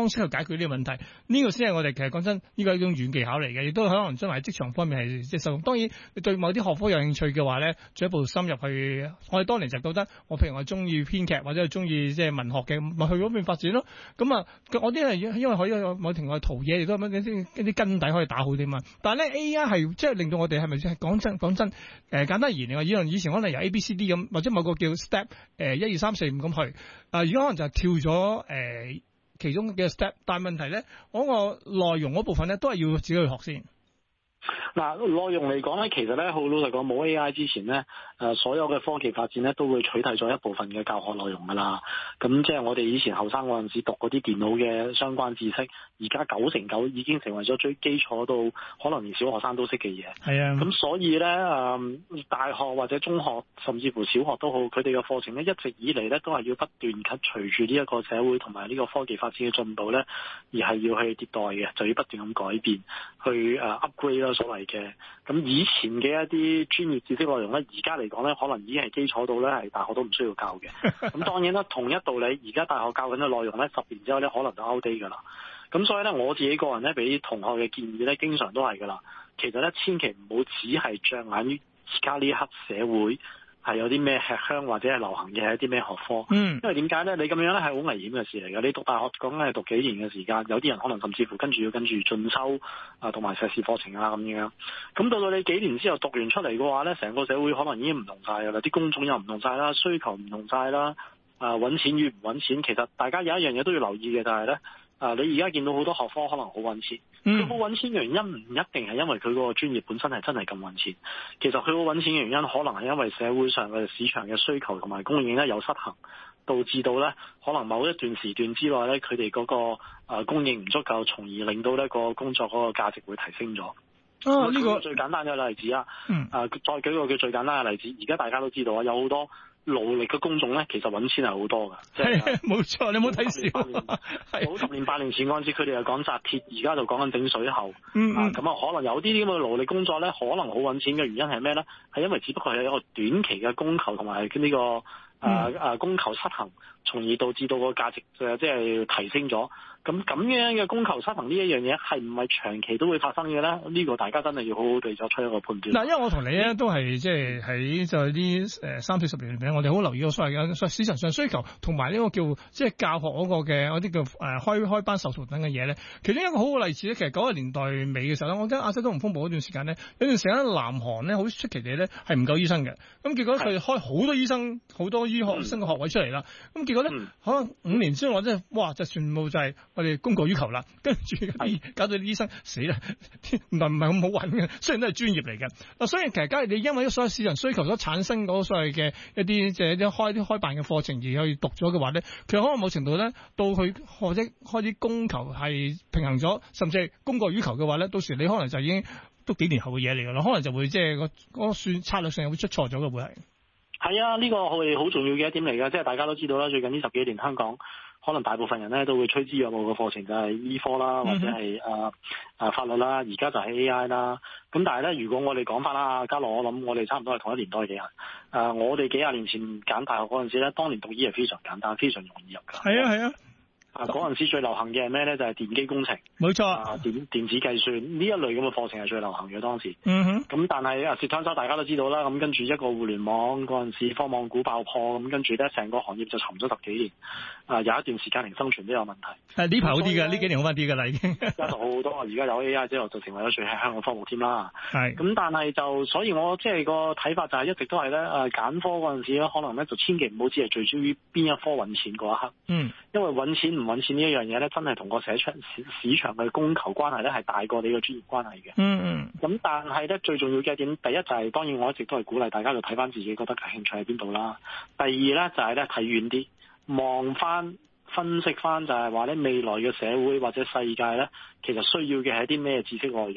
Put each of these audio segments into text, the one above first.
方式去解決呢個問題。呢個先係我哋其實講真，呢個係一種軟技巧嚟嘅，亦都可能將來喺職場方面係即係受用。當然，你對某啲學科有興趣嘅話咧，進一步深入去，我哋當年就覺得，譬如我中意編劇或者係中意即係文學嘅，咪去嗰邊發展咯。咁啊，我啲係因為可以某程度陶冶，亦都一啲根底可以打好啲嘛。但係咧 AI 係即係令到我哋係咪先講真簡單而言啊，以前可能由 ABCD 咁，或者某個叫 step 1、2、3、4、5咁去，而家可能就係跳咗其中嘅 step， 但係問題咧，嗰個內容嗰部分咧都係要自己去學先。 嗱，內容嚟講咧，其實咧好老實講，冇 AI 之前咧，所有嘅科技發展咧都會取締咗一部分嘅教學內容㗎啦。咁即係我哋以前後生嗰陣時讀嗰啲電腦嘅相關知識，而家99%已經成為咗最基礎到可能連小學生都識嘅嘢。係啊。咁所以咧，大學或者中學甚至乎小學都好，佢哋嘅課程咧一直以嚟咧都係要不斷隨住呢一個社會同埋呢個科技發展嘅進步咧，而係要去迭代嘅，就要不斷咁改變，去upgrade 啦，所謂嘅。咁以前嘅一啲專業知識內容咧，而家嚟講咧，可能已經係基礎到咧係大學都唔需要教嘅。咁當然啦，同一道理，而家大學教緊嘅內容咧，10年之後咧可能就 outdate 㗎啦。咁所以咧，我自己個人咧俾同學嘅建議咧，經常都係㗎啦。其實咧，千祈唔好只係着眼於而家呢一刻社會係有啲咩吃香或者係流行嘅係一啲咩學科。因為點解咧？你咁樣咧係好危險嘅事嚟嘅。你讀大學講緊係讀幾年嘅時間，有啲人可能甚至乎跟住進修同埋碩士課程啊咁樣。咁到你幾年之後讀完出嚟嘅話咧，成個社會可能已經唔同晒㗎啦，啲工種又唔同晒啦，需求唔同晒啦。揾錢與唔揾錢，其實大家有一樣嘢都要留意嘅，就係咧。你而家見到好多學科可能好揾錢，佢好揾錢嘅原因唔一定係因為佢嗰個專業本身係真係咁揾錢，其實佢好揾錢嘅原因可能係因為社會上嘅市場嘅需求同埋供應咧有失衡，導致到咧可能某一段時段之內咧佢哋嗰個供應唔足夠，從而令到呢個工作嗰個價值會提升咗。呢個最簡單嘅例子啊，再舉個叫最簡單嘅例子，而家大家都知道啊，有好多勞力嘅工種咧，其實揾錢係好多㗎。係冇錯，你冇睇少。 好10年8年前嗰陣時，佢哋又講紮鐵，而家就講緊整水喉。咁可能有啲咁嘅勞力工作咧，可能好揾錢嘅原因係咩咧？係因為只不過係一個短期嘅供求同埋呢個供求失衡，從而導致到個價值即係提升咗。咁樣嘅供求失衡呢一樣嘢係唔係長期都會發生嘅咧？呢個大家真係要好好地作出一個判斷。 嗱，因為我同你咧都係即係喺就係啲30-40年裏邊，我哋好留意個所謂嘅市場上需求同埋呢個叫即係教學嗰個嘅嗰啲叫開班授徒等嘅嘢咧。其中一個好嘅例子咧，其實90年代尾嘅時候咧，我記得亞洲金融風暴嗰段時間咧，有段時間南韓咧好出奇地咧係唔夠醫生嘅，咁結果佢開好多醫生好多醫學生嘅學位出嚟啦，咁結果咧可能5年之內即係哇就全部就係我哋供過於求啦，跟住搞到啲醫生死啦，唔係咁好揾嘅，雖然都係專業嚟嘅。所以其實假如你因為所有市場需求所產生嗰所謂嘅一啲即係開辦嘅課程而去讀咗嘅話咧，其實可能某程度咧到佢或者開始供求係平衡咗，甚至係供過於求嘅話咧，到時你可能就已經都幾年後嘅嘢嚟㗎啦，可能就會即係個算策略上會出錯咗嘅會係。 係啊，呢個係好重要嘅一點嚟㗎，即係大家都知道啦，最近呢10幾年香港可能大部分人咧都會趨之若鶩嘅課程就係醫科啦，或者係法律啦，而家就係 AI 啦。咁但係咧，如果我哋講翻啦，嘉樂，我諗我哋差唔多係同一年代嘅人。我哋幾廿年前揀大學嗰陣時咧，當年讀醫係非常簡單，非常容易入㗎。係啊，係啊。嗰陣時最流行嘅係咩咧？就係電機工程，冇錯，電子計算呢一類咁嘅課程係最流行嘅當時。咁但係蝕攤手大家都知道啦。咁跟住一個互聯網嗰陣時，科網股爆破，咁跟住咧成個行業就沉咗10幾年。有一段時間連生存都有問題。係呢排好啲㗎，呢幾年好翻啲㗎啦已經。而家就好多，而家有 AI 之後就成為咗最吃香嘅科目添啦。係。咁但係就所以我即係個睇法就係一直都係咧揀科嗰陣時咧，可能咧就千祈唔好只係聚焦於邊一科揾錢嗰一刻。因為揾錢唔揾錢呢一樣嘢咧，真係同個市場嘅供求關係咧係大過你個專業關係嘅。咁但係咧最重要嘅一點，第一就係當然我一直都係鼓勵大家就睇翻自己覺得嘅興趣喺邊度啦。第二咧就係咧睇遠啲，望翻分析翻就係話咧未來嘅社會或者世界咧，其實需要嘅係啲咩知識內容。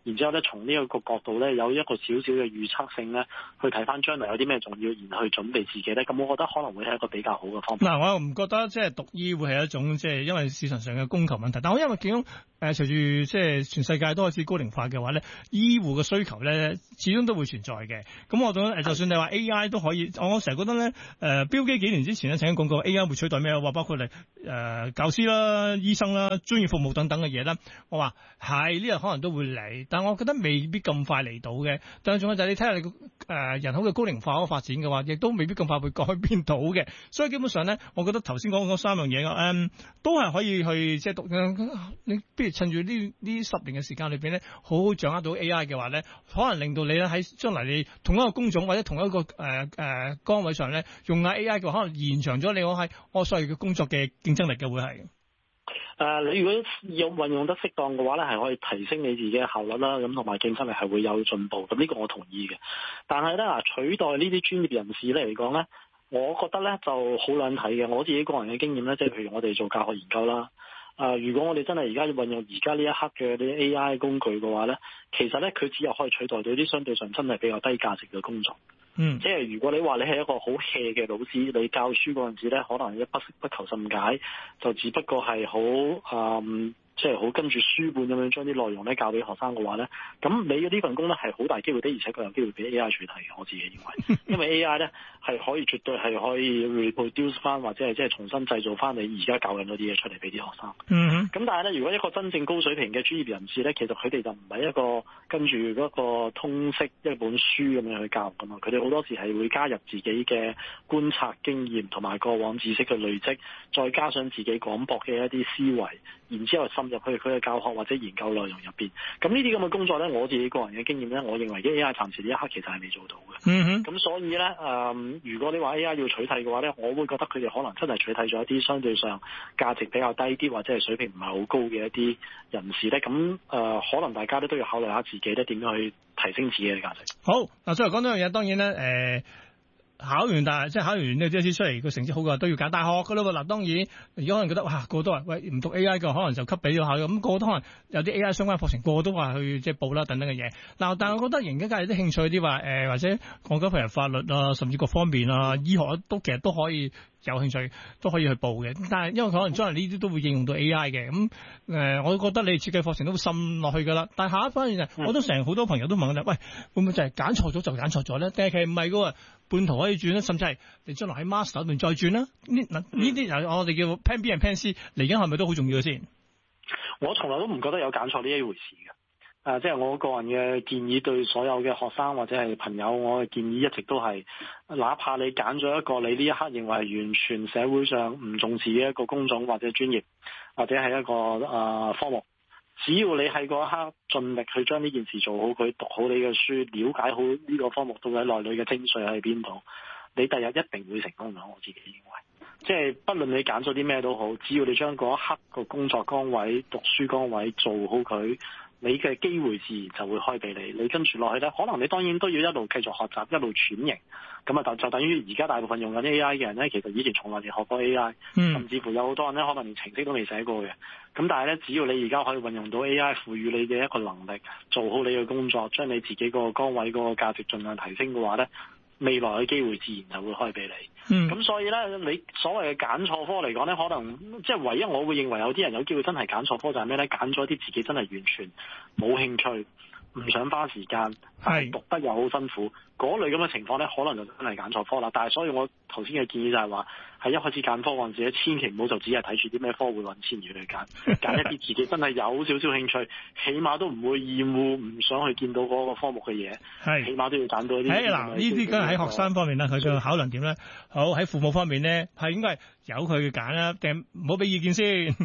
然之後咧從呢一個角度咧有一個少少嘅預測性咧，去睇翻將來有啲咩重要，然後去準備自己咧，咁我覺得可能會係一個比較好嘅方法。 嗱，我又唔覺得即係讀醫會係一種即係因為市場上嘅供求問題，但我因為見到隨住即係全世界都開始高齡化嘅話咧，醫護嘅需求咧始終都會存在嘅。咁我覺得就算你話 AI 都可以，我成日覺得咧標基幾年之前咧曾經講過 AI 會取代咩，話包括嚟教師啦、醫生啦、專業服務等等嘅嘢啦。我話係呢日可能都會嚟，但我覺得未必咁快嚟到嘅。但係仲有就係你睇下你人口嘅高齡化嗰個發展嘅話，亦都未必咁快會改變到嘅。所以基本上咧，我覺得頭先講嗰三樣嘢都係可以去即係讀。你不如趁住呢10年嘅時間裏邊咧，好好掌握到 AI 嘅話咧，可能令到你咧喺將來你同一個工種或者同一個崗位上咧，用下 AI 嘅話，可能延長咗你我所謂嘅工作嘅競爭力嘅會係。 你如果運用得適當嘅話咧，係可以提升你自己嘅效率啦，咁同埋競爭力係會有進步。咁呢個我同意嘅。但係咧取代呢啲專業人士咧嚟講咧，我覺得咧就好兩睇嘅。我自己個人嘅經驗咧，即係譬如我哋做教學研究啦。如果我哋真係而家運用而家呢一刻嘅啲 AI 工具嘅話咧，其實咧佢只有可以取代到啲相對上真係比較低價值嘅工作。即係如果你話你係一個好 hea 嘅老師，你教書嗰陣時咧，可能一不識不求甚解，就只不過係好即係好跟住書本咁樣將啲內容咧教俾學生嘅話咧，咁你嘅呢份工咧係好大機會的，而且佢有機會俾 AI 取替嘅。我自己認為，因為 AI 咧係可以絕對係可以 reproduce 翻或者係即係重新製造翻你而家教緊嗰啲嘢出嚟俾啲學生。咁但係咧，如果一個真正高水平嘅專業人士咧，其實佢哋就唔係一個跟住嗰個通識一本書咁樣去教噶嘛，佢哋好多時係會加入自己嘅觀察經驗同埋過往知識嘅累積，再加上自己廣博嘅一啲思維，然之後滲入去佢嘅教學或者研究內容入邊。咁呢啲咁嘅工作咧，我自己個人嘅經驗咧，我認為 AI 暫時呢一刻其實係未做到嘅。咁所以咧，如果你話 AI 要取替嘅話咧，我會覺得佢哋可能真係取替咗一啲相對上價值比較低啲或者係水平唔係好高嘅一啲人士咧。咁可能大家都要考慮下自己咧點樣去提升自己嘅價值。 好嗱，最後講多樣嘢，當然咧考完大即係考完呢啲出嚟個成績好嘅都要揀大學噶啦喎。嗱，當然而家可能覺得哇，個個都話喂唔讀 AI 嘅可能就給俾咗考咁，個個都可能有啲 AI 相關課程，個個都話去即係報啦等等嘅嘢。嗱，但係我覺得而家梗係有啲興趣啲話或者講緊譬如法律啊，甚至各方面啊，醫學都其實都可以有興趣，都可以去報嘅。但係因為可能將來呢啲都會應用到 AI 嘅，咁我覺得你設計課程都會滲落去噶啦。但係下一方面我都成好多朋友都問我喂，會唔會就係揀錯咗就揀錯咗咧？定係其實唔係噶？半途可以轉咧，甚至係你將來喺 master 入面再轉啦。呢啲就我哋叫 plan B and plan C， 嚟緊係咪都好重要嘅先？ 我從來都唔覺得有揀錯呢一回事嘅。即係我個人嘅建議對所有嘅學生或者係朋友，我嘅建議一直都係，哪怕你揀咗一個你呢一刻認為係完全社會上唔重視嘅一個工種或者專業，或者係一個科目。只要你喺嗰一刻盡力去將呢件事做好，佢讀好你嘅書，了解好呢個科目到底內裏嘅精髓喺邊度，你第日一定會成功嘅。我自己認為，即係不論你揀咗啲咩都好，只要你將嗰一刻個工作崗位、讀書崗位做好佢，你嘅機會自然就會開俾你。你跟住落去咧，可能你當然都要一路繼續學習，一路轉型。咁啊，就等於而家大部分用緊 AI 嘅人咧，其實以前從來未學過 AI，甚至乎有好多人咧，可能連程式都未寫過嘅。咁但係咧，只要你而家可以運用到 AI 賦予你嘅一個能力，做好你嘅工作，將你自己個崗位嗰個價值盡量提升嘅話咧，未來嘅機會自然就會開俾你。咁所以咧，你所謂嘅揀錯科嚟講咧，可能即係唯一我會認為有啲人有機會真係揀錯科就係咩咧？揀咗啲自己真係完全冇興趣，唔想花時間，係讀得又好辛苦嗰類咁嘅情況咧，可能就真係揀錯科啦。但係所以我頭先嘅建議就係話，喺一開始揀科嗰陣時咧，千祈唔好就只係睇住啲咩科會揾錢而去揀一啲自己真係有少少興趣，起碼都唔會厭惡，唔想去見到嗰個科目嘅嘢，起碼都要揀到一啲。 嗱，呢啲梗係喺學生方面啦，佢嘅考量點咧？好，喺父母方面咧，係應該係由佢去揀啦，定唔好俾意見先？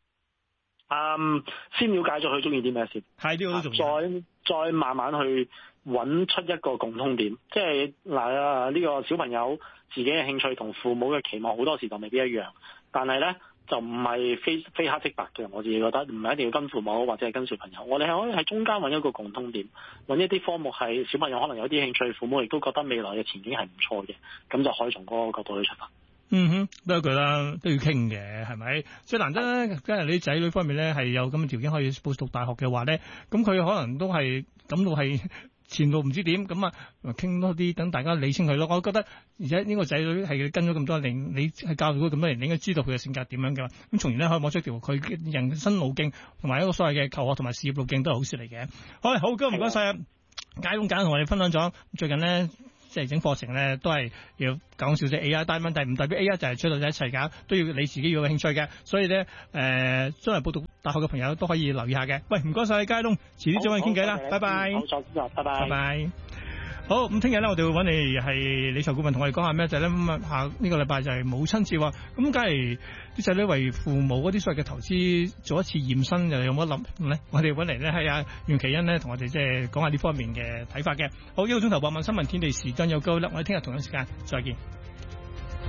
先了解咗佢中意啲咩先， 係呢個都重要。 再慢慢去揾出一個共通點，即係呢個小朋友自己嘅興趣同父母嘅期望好多時就未必一樣，但係咧就唔係非黑即白嘅。我自己覺得唔係一定要跟父母或者係跟小朋友，我哋係可以喺中間揾一個共通點，揾一啲科目係小朋友可能有啲興趣，父母亦都覺得未來嘅前景係唔錯嘅，咁就可以從嗰個角度去出發。 嗯哼，都有句啦，都要傾嘅，係咪？即係難得咧，梗係你仔女方面咧係有咁嘅條件可以報讀大學嘅話咧，咁佢可能都係感到係前路唔知點，咁啊傾多啲，等大家理清佢咯。我覺得，而且呢個仔女係跟咗咁多年，你係教育咗咁多年，你應該知道佢嘅性格點樣㗎。咁從而咧可以摸出一條佢嘅人生路徑，同埋一個所謂嘅求學同埋事業路徑都係好事嚟嘅。好，唔該晒啊！佳東簡單同我哋分享咗最近咧。即係整課程咧，都係要講少啲 AI，但係問題唔代表 AI 就係取代咗一切㗎，都要你自己要有興趣嘅。所以咧，將來報讀大學嘅朋友都可以留意下嘅。喂，唔該晒佳東，遲啲再揾你傾偈啦，拜拜。 好，再見，拜拜。 拜拜。好，咁聽日咧，我哋會揾你係理財顧問同我哋講下咩就係咧咁啊，下呢個禮拜就係母親節喎，咁梗係啲仔女為父母嗰啲所謂嘅投資做一次驗身，又有冇得諗咧？我哋揾嚟咧係阿袁其恩咧，同我哋即係講下呢方面嘅睇法嘅。好，一個鐘頭8萬新聞天地時間有夠啦，我哋聽日同樣時間再見。